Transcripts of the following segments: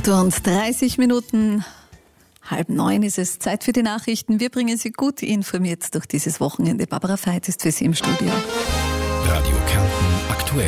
8:30 Minuten, 8:30 ist es. Zeit für die Nachrichten. Wir bringen Sie gut informiert durch dieses Wochenende. Barbara Veit ist für Sie im Studio. Radio Kärnten aktuell.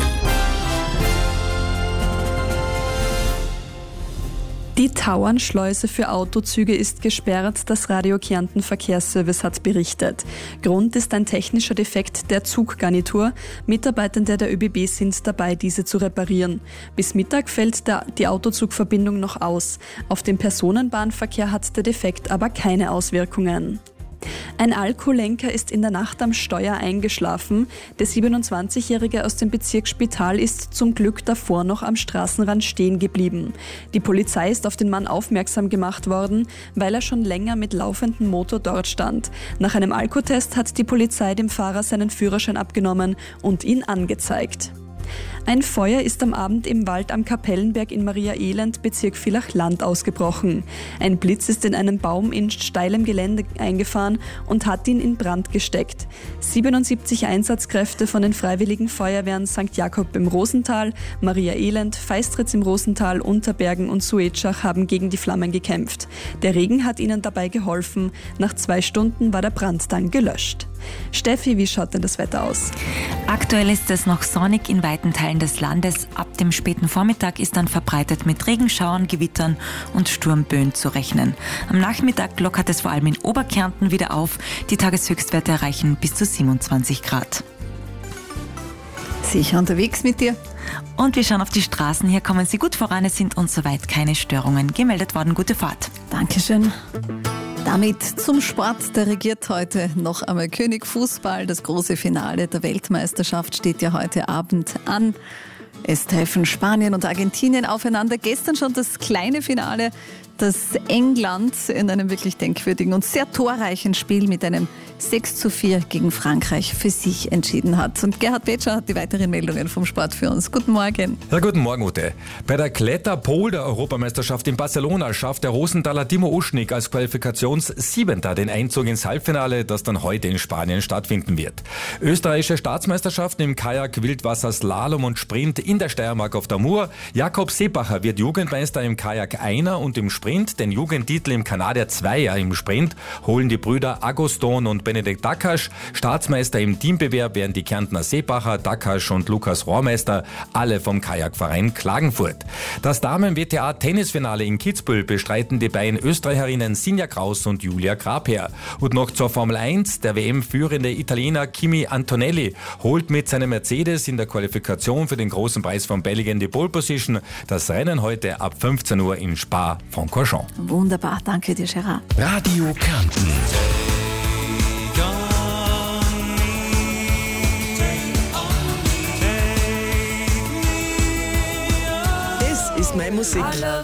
Die Tauernschleuse für Autozüge ist gesperrt, das Radio Kärnten Verkehrsservice hat berichtet. Grund ist ein technischer Defekt der Zuggarnitur. Mitarbeitende der ÖBB sind dabei, diese zu reparieren. Bis Mittag fällt die Autozugverbindung noch aus. Auf den Personenbahnverkehr hat der Defekt aber keine Auswirkungen. Ein Alkoholenker ist in der Nacht am Steuer eingeschlafen. Der 27-Jährige aus dem Bezirk Spital ist zum Glück davor noch am Straßenrand stehen geblieben. Die Polizei ist auf den Mann aufmerksam gemacht worden, weil er schon länger mit laufendem Motor dort stand. Nach einem Alkotest hat die Polizei dem Fahrer seinen Führerschein abgenommen und ihn angezeigt. Ein Feuer ist am Abend im Wald am Kapellenberg in Maria Elend, Bezirk Villach-Land, ausgebrochen. Ein Blitz ist in einen Baum in steilem Gelände eingefahren und hat ihn in Brand gesteckt. 77 Einsatzkräfte von den Freiwilligen Feuerwehren St. Jakob im Rosental, Maria Elend, Feistritz im Rosental, Unterbergen und Suetschach haben gegen die Flammen gekämpft. Der Regen hat ihnen dabei geholfen. Nach 2 Stunden war der Brand dann gelöscht. Steffi, wie schaut denn das Wetter aus? Aktuell ist es noch sonnig in weiten Teilen des Landes. Ab dem späten Vormittag ist dann verbreitet mit Regenschauern, Gewittern und Sturmböen zu rechnen. Am Nachmittag lockert es vor allem in Oberkärnten wieder auf. Die Tageshöchstwerte erreichen bis zu 27 Grad. Sicher unterwegs mit dir? Und wir schauen auf die Straßen. Hier kommen Sie gut voran. Es sind uns soweit keine Störungen gemeldet worden. Gute Fahrt. Dankeschön. Damit zum Sport. Der regiert heute noch einmal König Fußball. Das große Finale der Weltmeisterschaft steht ja heute Abend an. Es treffen Spanien und Argentinien aufeinander. Gestern schon das kleine Finale, das England in einem wirklich denkwürdigen und sehr torreichen Spiel mit einem 6:4 gegen Frankreich für sich entschieden hat. Und Gerhard Betscher hat die weiteren Meldungen vom Sport für uns. Guten Morgen. Ja, guten Morgen, Ute. Bei der Kletterpole der Europameisterschaft in Barcelona schafft der Rosenthaler Timo Uschnik als Qualifikations-7. den Einzug ins Halbfinale, das dann heute in Spanien stattfinden wird. Österreichische Staatsmeisterschaften im Kajak, Wildwasser, Slalom und Sprint in der Steiermark auf der Mur. Jakob Seebacher wird Jugendmeister im Kajak Einer und im Sprint. Den Jugendtitel im Kanadier Zweier im Sprint holen die Brüder Agoston und Benedikt Dakasch. Staatsmeister im Teambewerb werden die Kärntner Seebacher, Dakasch und Lukas Rohrmeister, alle vom Kajakverein Klagenfurt. Das Damen-WTA-Tennisfinale in Kitzbühel bestreiten die beiden Österreicherinnen Sinja Kraus und Julia Grabherr. Und noch zur Formel 1. Der WM-führende Italiener Kimi Antonelli holt mit seinem Mercedes in der Qualifikation für den großen Preis von Belgien die Pole Position. Das Rennen heute ab 15 Uhr in Spa-Francorchamps. Wunderbar, danke dir, Gerard. Radio Kärnten. Das ist meine Musik.